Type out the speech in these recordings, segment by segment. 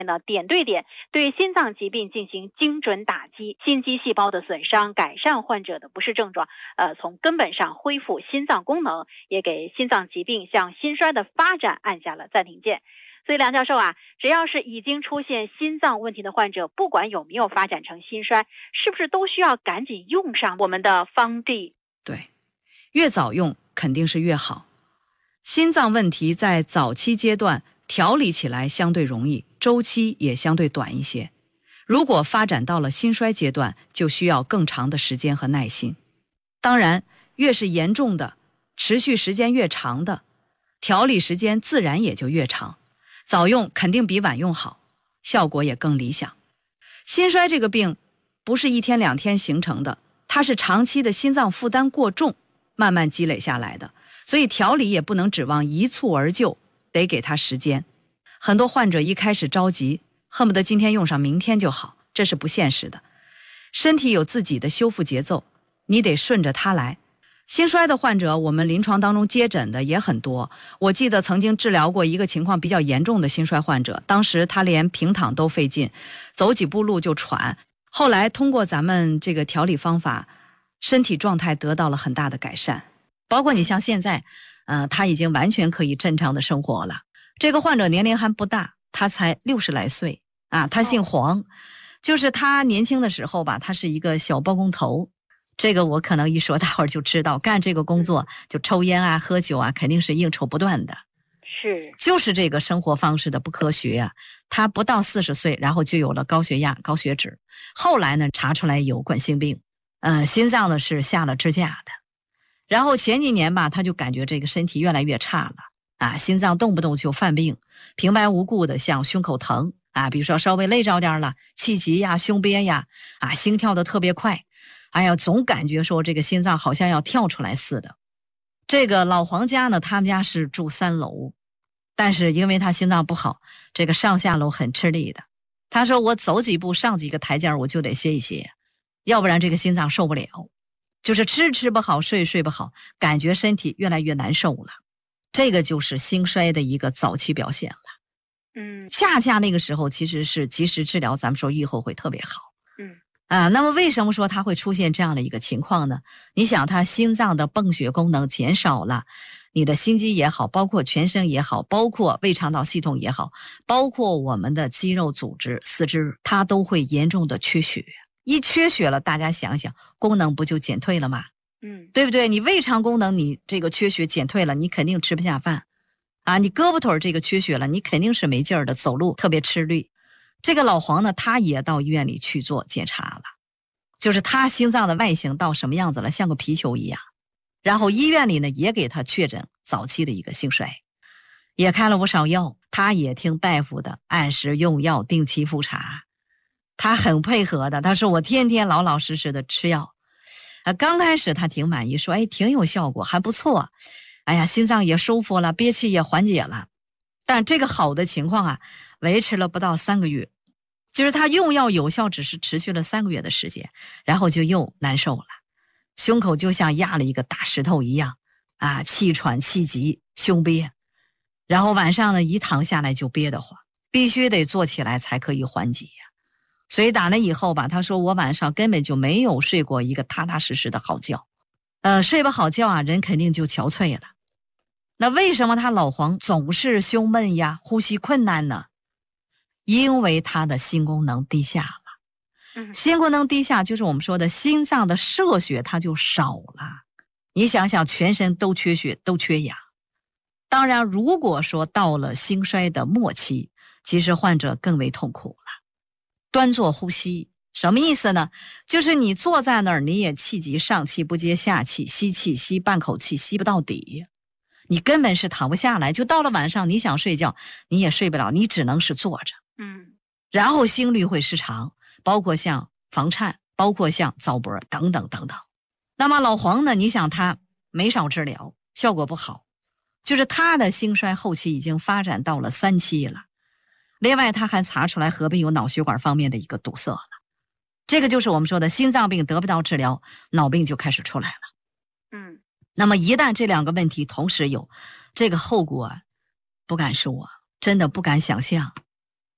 点对点对心脏疾病进行精准打击，心肌细胞的损伤，改善患者的不适症状，从根本上恢复心脏功能，也给心脏疾病向心衰的发展按下了暂停键。所以梁教授只要是已经出现心脏问题的患者，不管有没有发展成心衰，是不是都需要赶紧用上我们的方剂？ 对，越早用肯定是越好。心脏问题在早期阶段调理起来相对容易，周期也相对短一些。如果发展到了心衰阶段，就需要更长的时间和耐心。当然，越是严重的，持续时间越长的，调理时间自然也就越长。早用肯定比晚用好，效果也更理想。心衰这个病不是1天2天形成的，它是长期的心脏负担过重慢慢积累下来的，所以调理也不能指望一蹴而就，得给它时间。很多患者一开始着急，恨不得今天用上明天就好，这是不现实的。身体有自己的修复节奏，你得顺着它来。心衰的患者，我们临床当中接诊的也很多。我记得曾经治疗过一个情况比较严重的心衰患者，当时他连平躺都费劲，走几步路就喘。后来通过咱们这个调理方法，身体状态得到了很大的改善。包括你像现在，他已经完全可以正常的生活了。这个患者年龄还不大，他才60来岁他姓黄，就是他年轻的时候吧，他是一个小包工头。这个我可能一说大伙儿就知道，干这个工作就抽烟喝酒肯定是应酬不断的。 是， 就是这个生活方式的不科学他不到40岁，然后就有了高血压、高血脂。后来呢，查出来有冠心病，心脏呢是下了支架的。然后前几年吧，他就感觉这个身体越来越差了心脏动不动就犯病，平白无故的像胸口疼比如说稍微累着点了，气急胸憋心跳的特别快。总感觉说这个心脏好像要跳出来似的。这个老黄家呢，他们家是住3楼，但是因为他心脏不好，这个上下楼很吃力的。他说我走几步上几个台阶我就得歇一歇，要不然这个心脏受不了，就是吃不好，睡不好，感觉身体越来越难受了。这个就是心衰的一个早期表现了。恰恰那个时候其实是及时治疗，咱们说预后会特别好。那么为什么说它会出现这样的一个情况呢？你想它心脏的泵血功能减少了，你的心肌也好，包括全身也好，包括胃肠道系统也好，包括我们的肌肉组织、四肢，它都会严重的缺血。一缺血了，大家想想，功能不就减退了吗？对不对？你胃肠功能你这个缺血减退了，你肯定吃不下饭你胳膊腿这个缺血了，你肯定是没劲儿的，走路特别吃力。这个老黄呢，他也到医院里去做检查了，就是他心脏的外形到什么样子了，像个皮球一样。然后医院里呢也给他确诊早期的一个心衰，也开了不少药，他也听大夫的，按时用药，定期复查。他很配合的，他说我天天老老实实的吃药。刚开始他挺满意，说挺有效果，还不错。心脏也舒服了，憋气也缓解了。但这个好的情况维持了不到3个月，就是他用药有效只是持续了3个月的时间，然后就又难受了，胸口就像压了一个大石头一样气喘气急胸憋，然后晚上呢一躺下来就憋得慌，必须得坐起来才可以缓解所以打那以后吧，他说我晚上根本就没有睡过一个踏踏实实的好觉，睡不好觉人肯定就憔悴了。那为什么他老黄总是胸闷呼吸困难呢？因为他的心功能低下了。心功能低下就是我们说的心脏的摄血它就少了。你想想，全身都缺血都缺氧。当然如果说到了心衰的末期，其实患者更为痛苦了。端坐呼吸什么意思呢？就是你坐在那儿，你也气急上气不接下气，吸气吸半口气吸不到底，你根本是躺不下来，就到了晚上你想睡觉你也睡不了，你只能是坐着。然后心律会失常，包括像房颤，包括像早搏等等等等。那么老黄呢，你想他没少治疗，效果不好，就是他的心衰后期已经发展到了3期了。另外他还查出来合并有脑血管方面的一个堵塞了，这个就是我们说的心脏病得不到治疗，脑病就开始出来了。那么一旦这2个问题同时有，这个后果不敢说，真的不敢想象。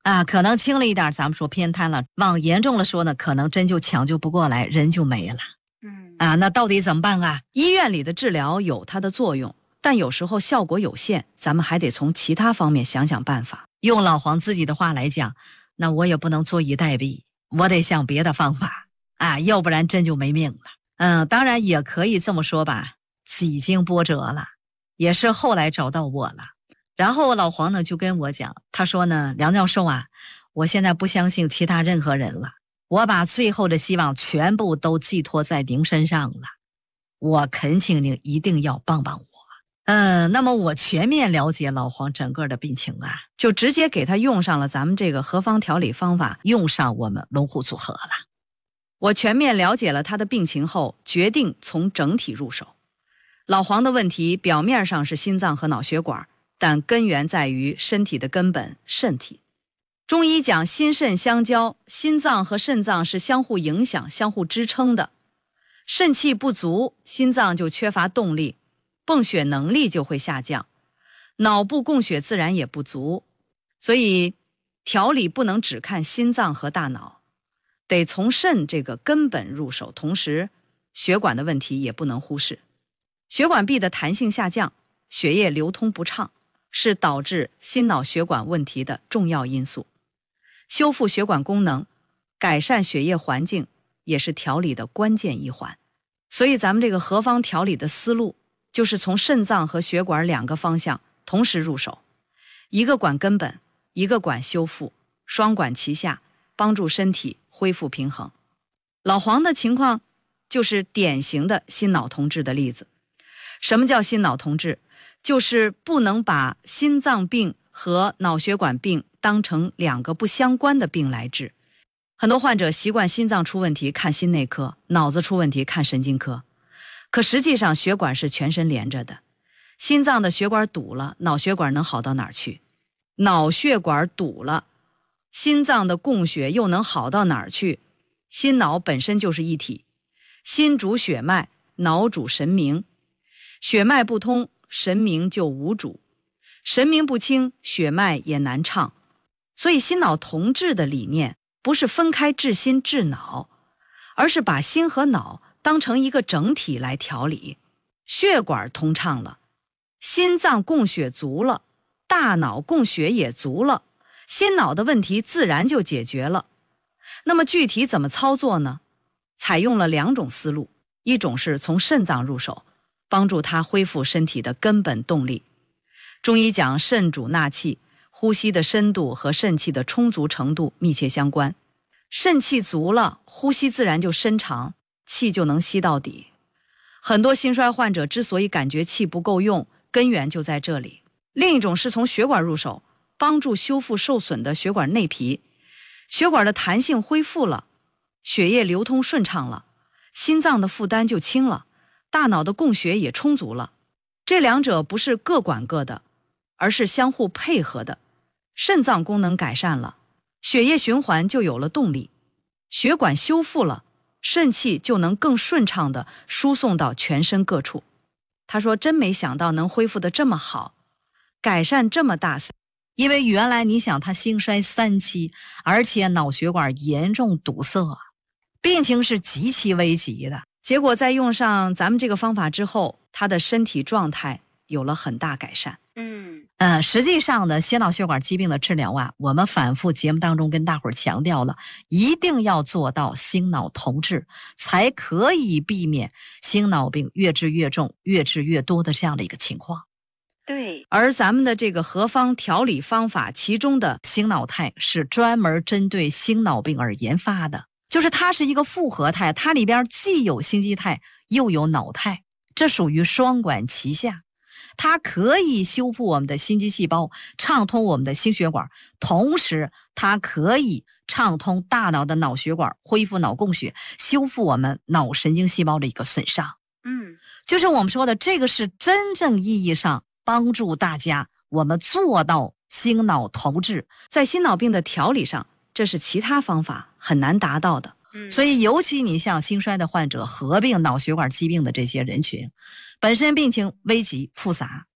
可能轻了一点，咱们说偏瘫了；往严重了说呢，可能真就抢救不过来，人就没了。那到底怎么办啊？ 医院里的治疗有它的作用，但有时候效果有限，咱们还得从其他方面想想办法。 用老黄自己的话来讲，那我也不能坐以待毙，我得想别的方法要不然真就没命了。当然也可以这么说吧，几经波折了，也是后来找到我了。然后老黄呢就跟我讲，他说呢，梁教授啊，我现在不相信其他任何人了，我把最后的希望全部都寄托在您身上了，我恳请您一定要帮帮我。那么我全面了解老黄整个的病情就直接给他用上了咱们这个何方调理方法， 用上我们龙虎组合了。 我全面了解了他的病情后，决定从整体入手。老黄的问题表面上是心脏和脑血管，但根源在于身体的根本肾体。中医讲心肾相交，心脏和肾脏是相互影响、相互支撑的。肾气不足，心脏就缺乏动力，泵血能力就会下降，脑部供血自然也不足。所以调理不能只看心脏和大脑，得从肾这个根本入手，同时血管的问题也不能忽视。血管壁的弹性下降，血液流通不畅，是导致心脑血管问题的重要因素。修复血管功能，改善血液环境，也是调理的关键一环。所以咱们这个何方调理的思路，就是从肾脏和血管两个方向同时入手，一个管根本，一个管修复，双管齐下，帮助身体恢复平衡。老黄的情况就是典型的心脑同治的例子。什么叫心脑同治？就是不能把心脏病和脑血管病当成两个不相关的病来治。很多患者习惯心脏出问题看心内科，脑子出问题看神经科，可实际上血管是全身连着的。心脏的血管堵了，脑血管能好到哪儿去？脑血管堵了，心脏的供血又能好到哪儿去？心脑本身就是一体，心主血脉，脑主神明，血脉不通，神明就无主，神明不清，血脉也难畅。所以心脑同治的理念不是分开治心治脑，而是把心和脑当成一个整体来调理。血管通畅了，心脏供血足了，大脑供血也足了，心脑的问题自然就解决了。那么具体怎么操作呢？采用了两种思路，一种是从肾脏入手，帮助它恢复身体的根本动力。中医讲肾主纳气，呼吸的深度和肾气的充足程度密切相关。肾气足了，呼吸自然就深长，气就能吸到底。很多心衰患者之所以感觉气不够用，根源就在这里。另一种是从血管入手，帮助修复受损的血管内皮，血管的弹性恢复了，血液流通顺畅了，心脏的负担就轻了，大脑的供血也充足了。这两者不是各管各的，而是相互配合的。肾脏功能改善了，血液循环就有了动力，血管修复了，肾气就能更顺畅地输送到全身各处。他说真没想到能恢复得这么好，改善这么大。 因为原来你想他心衰3期，而且脑血管严重堵塞，病情是极其危急的。 结果在用上咱们这个方法之后，他的身体状态有了很大改善。 实际上呢，心脑血管疾病的治疗我们反复节目当中跟大伙儿强调了，一定要做到心脑同治，才可以避免心脑病越治越重、越治越多的这样的一个情况。 对， 而咱们的这个何方调理方法，其中的心脑肽是专门针对心脑病而研发的，就是它是一个复合肽，它里边既有心肌肽又有脑肽，这属于双管齐下。它可以修复我们的心肌细胞，畅通我们的心血管，同时它可以畅通大脑的脑血管，恢复脑供血，修复我们脑神经细胞的一个损伤。就是我们说的这个是真正意义上帮助大家我们做到心脑同治。 在心脑病的调理上，这是其他方法很难达到的。 所以尤其你像心衰的患者合并脑血管疾病的这些人群，本身病情危急复杂，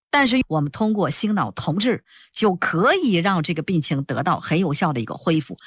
但是我们通过心脑同治就可以让这个病情得到很有效的一个恢复。